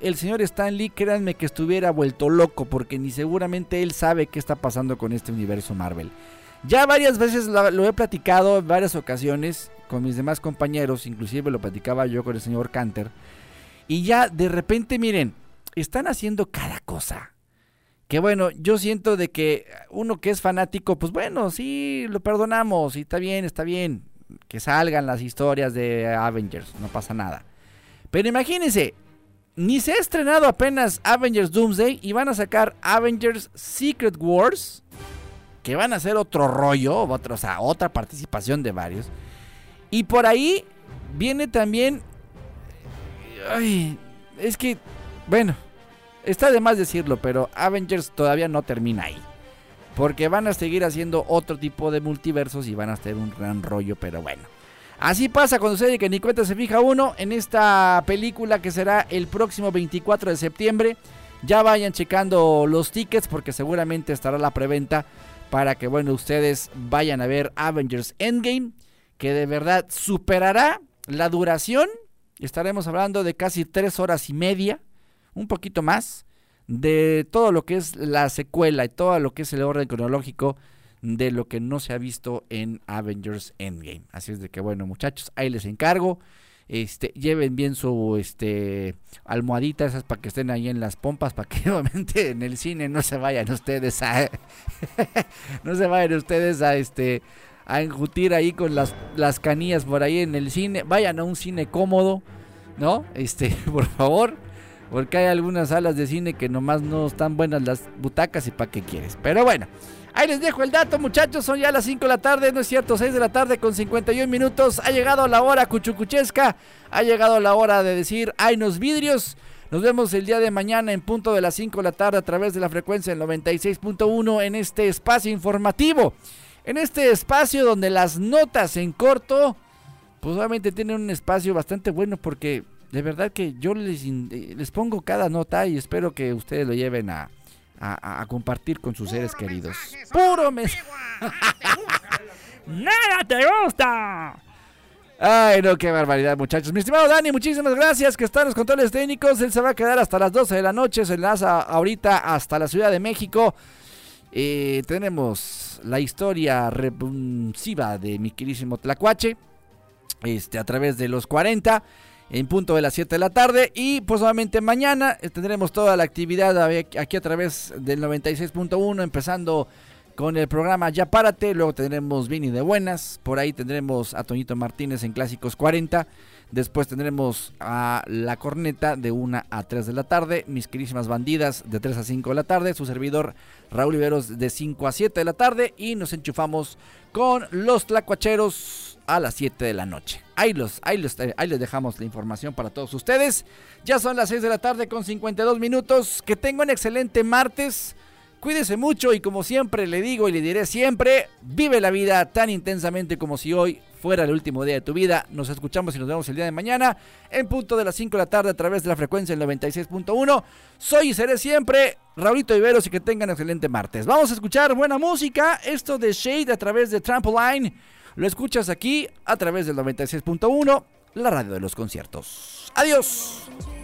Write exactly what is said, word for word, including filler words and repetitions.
el señor Stan Lee, créanme que estuviera vuelto loco, porque ni seguramente él sabe qué está pasando con este universo Marvel. Ya varias veces lo, lo he platicado en varias ocasiones con mis demás compañeros, inclusive lo platicaba yo con el señor Canter, y ya de repente, miren, están haciendo cada cosa. Que bueno, yo siento de que uno que es fanático, pues bueno, sí, lo perdonamos, y está bien, está bien, que salgan las historias de Avengers, no pasa nada. Pero imagínense, ni se ha estrenado apenas Avengers Doomsday y van a sacar Avengers Secret Wars, que van a ser otro rollo, otro, o sea, otra participación de varios. Y por ahí viene también, ay, es que, bueno, está de más decirlo, pero Avengers todavía no termina ahí. Porque van a seguir haciendo otro tipo de multiversos y van a hacer un gran rollo, pero bueno. Así pasa cuando se que ni cuenta se fija uno en esta película que será el próximo veinticuatro de septiembre. Ya vayan checando los tickets porque seguramente estará la preventa para que, bueno, ustedes vayan a ver Avengers Endgame, que de verdad superará la duración. Estaremos hablando de casi tres horas y media, un poquito más, de todo lo que es la secuela y todo lo que es el orden cronológico de lo que no se ha visto en Avengers Endgame. Así es de que, bueno, muchachos, ahí les encargo. Este, lleven bien su este almohadita, esas para que estén ahí en las pompas, para que obviamente en el cine no se vayan ustedes a no se vayan ustedes a este a enjutir ahí con las, las canillas por ahí en el cine. Vayan a un cine cómodo, ¿no? Este, por favor, porque hay algunas salas de cine que nomás no están buenas las butacas y para qué quieres. Pero bueno, ahí les dejo el dato, muchachos. Son ya las cinco de la tarde, no es cierto, seis de la tarde con cincuenta y un minutos. Ha llegado la hora cuchucuchesca. Ha llegado la hora de decir ¡ay, nos vidrios! Nos vemos el día de mañana en punto de las cinco de la tarde a través de la frecuencia del noventa y seis punto uno en este espacio informativo. En este espacio donde las notas en corto, pues obviamente tienen un espacio bastante bueno porque de verdad que yo les, les pongo cada nota y espero que ustedes lo lleven a... A, a compartir con sus seres queridos. ¡Puro mensaje! ¡Nada te gusta! Ay, no, qué barbaridad, muchachos. Mi estimado Dani, muchísimas gracias, que está en los controles técnicos. Él se va a quedar hasta las doce de la noche. Se enlaza ahorita hasta la Ciudad de México. Eh, tenemos la historia repulsiva de mi querísimo Tlacuache, este, a través de los cuarenta. En punto de las siete de la tarde. Y pues nuevamente mañana tendremos toda la actividad aquí a través del noventa y seis punto uno, empezando con el programa Ya Párate. Luego tendremos Vini de Buenas. Por ahí tendremos a Toñito Martínez en Clásicos cuarenta. Después tendremos a La Corneta de una a tres de la tarde. Mis querísimas bandidas de tres a cinco de la tarde. Su servidor Raúl Iberos de cinco a siete de la tarde. Y nos enchufamos con los Tlacuacheros a las siete de la noche. Ahí, los, ahí, los, ahí les dejamos la información para todos ustedes. Ya son las seis de la tarde con cincuenta y dos minutos. Que tengan un excelente martes. Cuídese mucho y como siempre le digo y le diré siempre, vive la vida tan intensamente como si hoy fuera el último día de tu vida. Nos escuchamos y nos vemos el día de mañana en punto de las cinco de la tarde a través de la frecuencia del noventa y seis punto uno. Soy y seré siempre Raulito Iberos y que tengan un excelente martes. Vamos a escuchar buena música. Esto de Shade a través de Trampoline. Lo escuchas aquí a través del noventa y seis punto uno, la radio de los conciertos. Adiós.